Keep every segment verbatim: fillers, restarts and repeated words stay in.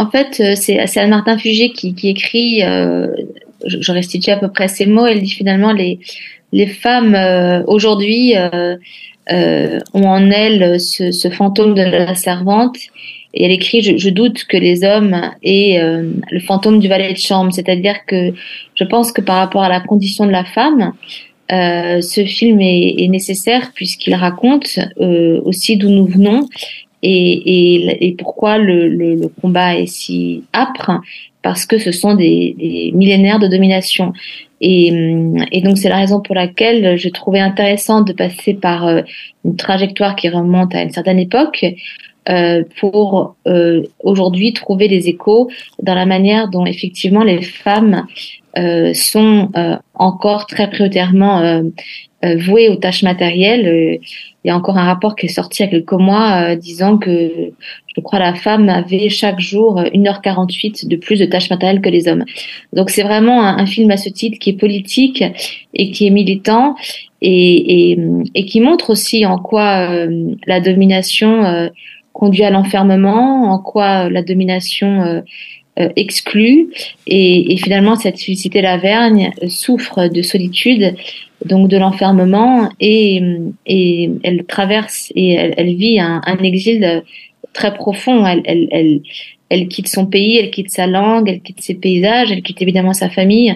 En fait, euh, c'est, c'est Anne Martin Fugé qui, qui écrit, euh, je, je restitue à peu près ces mots, elle dit finalement les, les femmes euh, aujourd'hui euh, euh, ont en elles ce, ce fantôme de la servante. Et elle écrit, je, je doute que les hommes aient euh, le fantôme du valet de chambre. C'est-à-dire que je pense que par rapport à la condition de la femme, euh, ce film est, est nécessaire puisqu'il raconte euh, aussi d'où nous venons et, et, et pourquoi le, le, le combat est si âpre, parce que ce sont des, des millénaires de domination. Et, et donc c'est la raison pour laquelle je trouvais intéressant de passer par euh, une trajectoire qui remonte à une certaine époque, Euh, pour euh, aujourd'hui trouver des échos dans la manière dont effectivement les femmes euh, sont euh, encore très prioritairement euh, euh, vouées aux tâches matérielles. Euh, il y a encore un rapport qui est sorti il y a quelques mois euh, disant que, je crois, la femme avait chaque jour une heure quarante-huit de plus de tâches matérielles que les hommes. Donc c'est vraiment un, un film à ce titre qui est politique et qui est militant et, et, et qui montre aussi en quoi euh, la domination euh, conduit à l'enfermement, en quoi la domination euh, euh, exclut, et, et finalement cette Félicité Lavergne souffre de solitude, donc de l'enfermement, et, et elle traverse et elle, elle vit un, un exil très profond. Elle, elle, elle, elle quitte son pays, elle quitte sa langue, elle quitte ses paysages, elle quitte évidemment sa famille.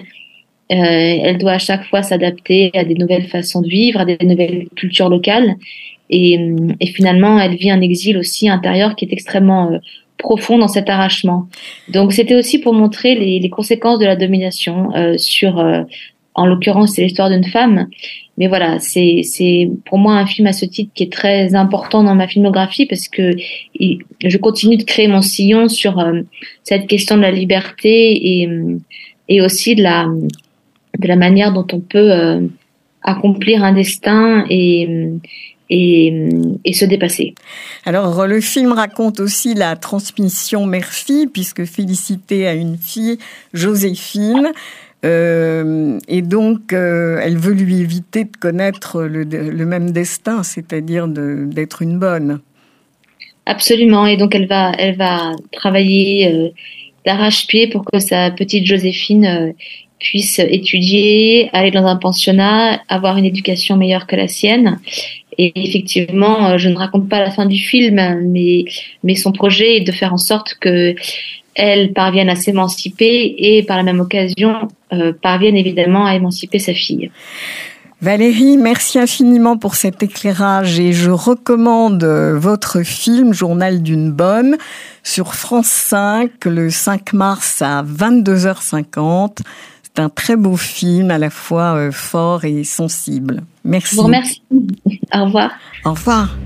Euh, elle doit à chaque fois s'adapter à des nouvelles façons de vivre, à des nouvelles cultures locales. Et, et finalement, elle vit un exil aussi intérieur qui est extrêmement euh, profond dans cet arrachement. Donc, c'était aussi pour montrer les, les conséquences de la domination euh, sur, euh, en l'occurrence, c'est l'histoire d'une femme. Mais voilà, c'est, c'est pour moi un film à ce titre qui est très important dans ma filmographie parce que il, je continue de créer mon sillon sur euh, cette question de la liberté et, et aussi de la, de la manière dont on peut euh, accomplir un destin et Et, et se dépasser. Alors, le film raconte aussi la transmission mère-fille, puisque Félicité a une fille, Joséphine, euh, et donc euh, elle veut lui éviter de connaître le, le même destin, c'est-à-dire de, d'être une bonne. Absolument, et donc elle va, elle va travailler euh, d'arrache-pied pour que sa petite Joséphine euh, puisse étudier, aller dans un pensionnat, avoir une éducation meilleure que la sienne. Et effectivement, je ne raconte pas la fin du film, mais, mais son projet est de faire en sorte que elle parvienne à s'émanciper et par la même occasion euh, parvienne évidemment à émanciper sa fille. Valérie, merci infiniment pour cet éclairage et je recommande votre film Journal d'une bonne sur France cinq le cinq mars à vingt-deux heures cinquante. C'est un très beau film, à la fois euh, fort et sensible. Merci. Je vous remercie. Au revoir. Au revoir.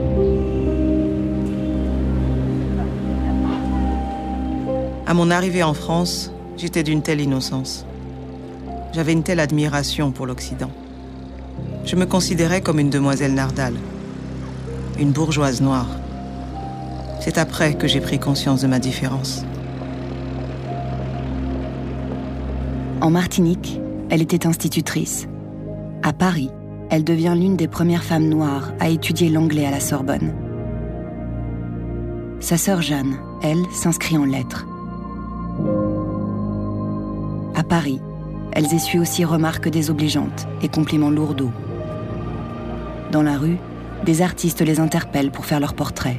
À mon arrivée en France, j'étais d'une telle innocence. J'avais une telle admiration pour l'Occident. Je me considérais comme une demoiselle Nardal, une bourgeoise noire. C'est après que j'ai pris conscience de ma différence. En Martinique, elle était institutrice. À Paris, elle devient l'une des premières femmes noires à étudier l'anglais à la Sorbonne. Sa sœur Jeanne, elle, s'inscrit en lettres. À Paris, elles essuient aussi remarques désobligeantes et compliments lourdeaux. Dans la rue, des artistes les interpellent pour faire leurs portraits.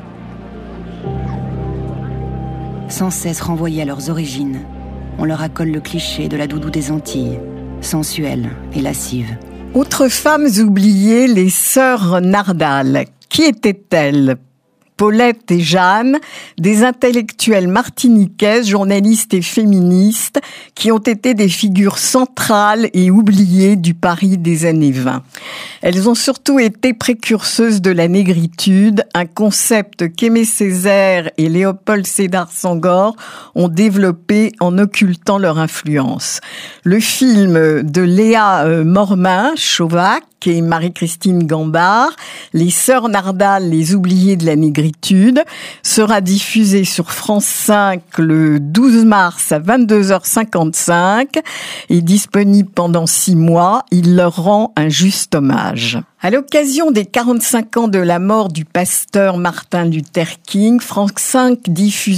Sans cesse renvoyés à leurs origines, on leur accole le cliché de la doudou des Antilles, sensuelle et lascive. Autres femmes oubliées, les sœurs Nardal. Qui étaient-elles ? Paulette et Jeanne, des intellectuelles martiniquaises, journalistes et féministes, qui ont été des figures centrales et oubliées du Paris des années vingt. Elles ont surtout été précurseuses de la négritude, un concept qu'Aimé Césaire et Léopold Sédar Senghor ont développé en occultant leur influence. Le film de Léa Mormin, Chauvac, et Marie-Christine Gambard, Les Sœurs Nardal, les oubliées de la négritude, sera diffusé sur France cinq le douze mars à vingt-deux heures cinquante-cinq et disponible pendant six mois. Il leur rend un juste hommage. À l'occasion des quarante-cinq ans de la mort du pasteur Martin Luther King, France cinq diffuse